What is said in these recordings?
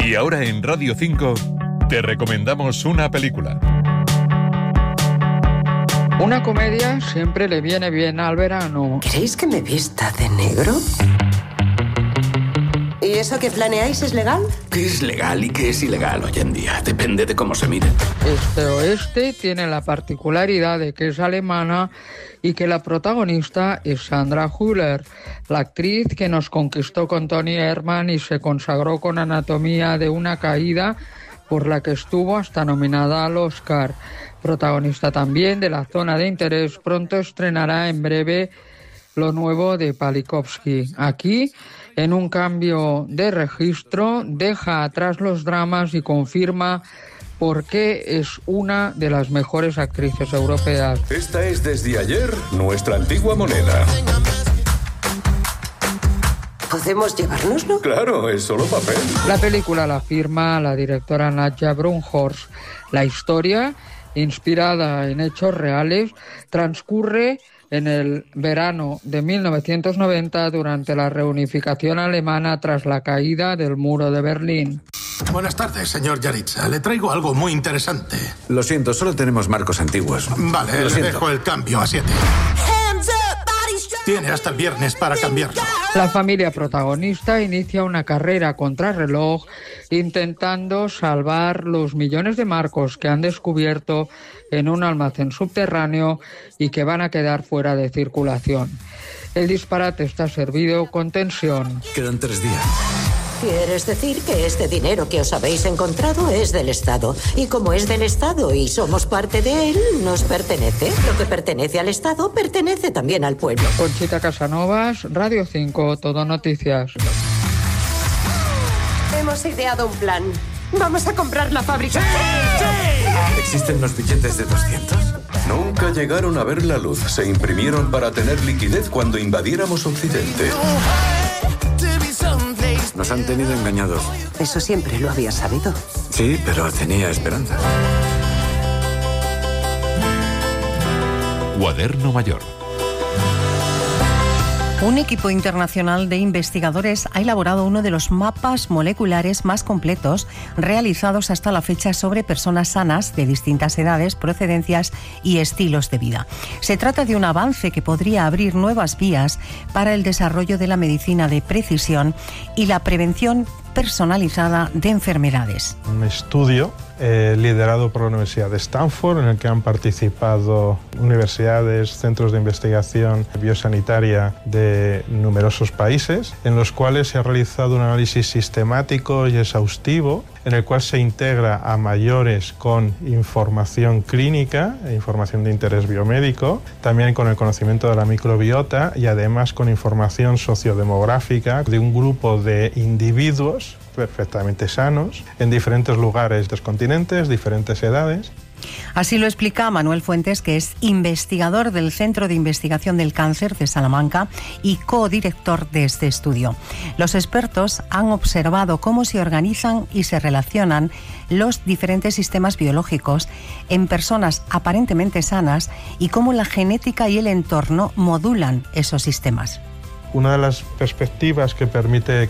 Y ahora en Radio 5 te recomendamos una película. Una comedia siempre le viene bien al verano. ¿Queréis que me vista de negro? ¿Y eso que planeáis es legal? ¿Qué es legal y qué es ilegal hoy en día? Depende de cómo se mire. Este oeste tiene la particularidad de que es alemana y que la protagonista es Sandra Hüller, la actriz que nos conquistó con Toni Erdmann y se consagró con Anatomía de una caída, por la que estuvo hasta nominada al Oscar. Protagonista también de La zona de interés, pronto estrenará en breve lo nuevo de Palikovsky. Aquí, en un cambio de registro, deja atrás los dramas y confirma por qué es una de las mejores actrices europeas. Esta es desde ayer nuestra antigua moneda. ¿Podemos llevárnoslo? Claro, es solo papel. La película la firma la directora Nadja Brunhorst. La historia, inspirada en hechos reales, transcurre en el verano de 1990 durante la reunificación alemana tras la caída del muro de Berlín. Buenas tardes, señor Yaritza. Le traigo algo muy interesante. Lo siento, solo tenemos marcos antiguos. Vale, le dejo el cambio a 7. Tiene hasta el viernes para cambiarlo. La familia protagonista inicia una carrera contrarreloj intentando salvar los millones de marcos que han descubierto en un almacén subterráneo y que van a quedar fuera de circulación. El disparate está servido con tensión. Quedan 3 días. ¿Quieres decir que este dinero que os habéis encontrado es del Estado? Y como es del Estado y somos parte de él, nos pertenece. Lo que pertenece al Estado pertenece también al pueblo. Conchita Casanovas, Radio 5, Todo Noticias. Hemos ideado un plan. Vamos a comprar la fábrica. ¿Existen los billetes de 200? Nunca llegaron a ver la luz. Se imprimieron para tener liquidez cuando invadiéramos Occidente. Nos han tenido engañados. Eso siempre lo había sabido. Sí, pero tenía esperanza. Cuaderno Mayor. Un equipo internacional de investigadores ha elaborado uno de los mapas moleculares más completos realizados hasta la fecha sobre personas sanas de distintas edades, procedencias y estilos de vida. Se trata de un avance que podría abrir nuevas vías para el desarrollo de la medicina de precisión y la prevención personalizada de enfermedades. Un estudio liderado por la Universidad de Stanford, en el que han participado universidades, centros de investigación biosanitaria de numerosos países, en los cuales se ha realizado un análisis sistemático y exhaustivo, en el cual se integra a mayores con información clínica e información de interés biomédico, también con el conocimiento de la microbiota y además con información sociodemográfica de un grupo de individuos perfectamente sanos en diferentes lugares de los continentes, diferentes edades. Así lo explica Manuel Fuentes, que es investigador del Centro de Investigación del Cáncer de Salamanca y codirector de este estudio. Los expertos han observado cómo se organizan y se relacionan los diferentes sistemas biológicos en personas aparentemente sanas y cómo la genética y el entorno modulan esos sistemas. Una de las perspectivas que permite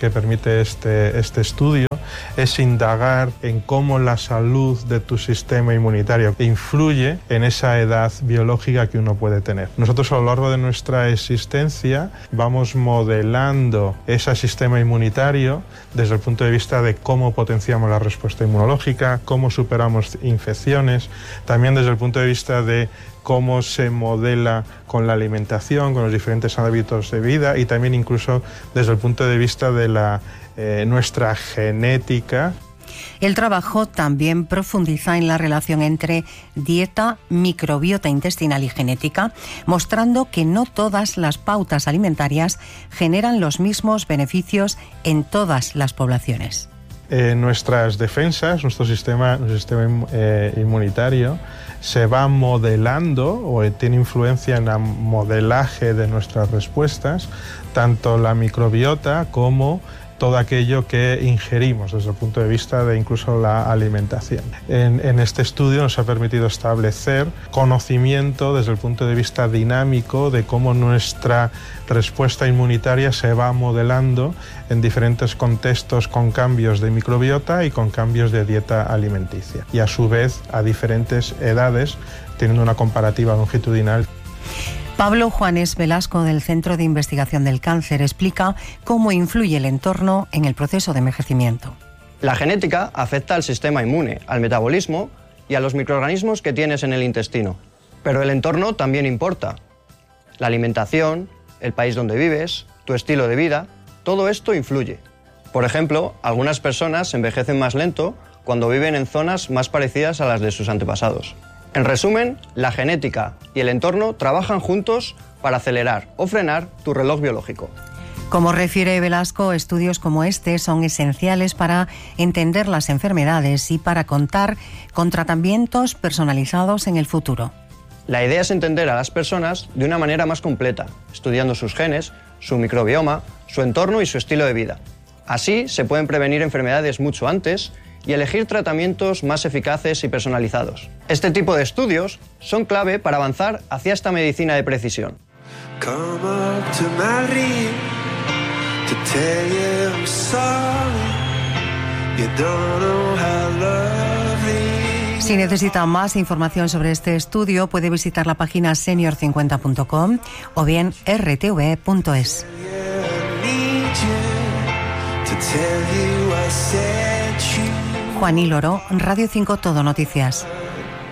este estudio es indagar en cómo la salud de tu sistema inmunitario influye en esa edad biológica que uno puede tener. Nosotros a lo largo de nuestra existencia vamos modelando ese sistema inmunitario desde el punto de vista de cómo potenciamos la respuesta inmunológica, cómo superamos infecciones, también desde el punto de vista de cómo se modela con la alimentación, con los diferentes hábitos de vida y también incluso desde el punto de vista de nuestra genética. El trabajo también profundiza en la relación entre dieta, microbiota intestinal y genética, mostrando que no todas las pautas alimentarias generan los mismos beneficios en todas las poblaciones. Nuestras defensas, nuestro sistema inmunitario se va modelando o tiene influencia en el modelaje de nuestras respuestas, tanto la microbiota como todo aquello que ingerimos desde el punto de vista de incluso la alimentación. En este estudio nos ha permitido establecer conocimiento desde el punto de vista dinámico de cómo nuestra respuesta inmunitaria se va modelando en diferentes contextos con cambios de microbiota y con cambios de dieta alimenticia, y a su vez a diferentes edades, teniendo una comparativa longitudinal. Pablo Juanes Velasco, del Centro de Investigación del Cáncer, explica cómo influye el entorno en el proceso de envejecimiento. La genética afecta al sistema inmune, al metabolismo y a los microorganismos que tienes en el intestino. Pero el entorno también importa. La alimentación, el país donde vives, tu estilo de vida, todo esto influye. Por ejemplo, algunas personas envejecen más lento cuando viven en zonas más parecidas a las de sus antepasados. En resumen, la genética y el entorno trabajan juntos para acelerar o frenar tu reloj biológico. Como refiere Velasco, estudios como este son esenciales para entender las enfermedades y para contar con tratamientos personalizados en el futuro. La idea es entender a las personas de una manera más completa, estudiando sus genes, su microbioma, su entorno y su estilo de vida. Así se pueden prevenir enfermedades mucho antes y elegir tratamientos más eficaces y personalizados. Este tipo de estudios son clave para avanzar hacia esta medicina de precisión. Si necesita más información sobre este estudio, puede visitar la página senior50.com o bien rtv.es. Juan y Loro, Radio 5 Todo Noticias.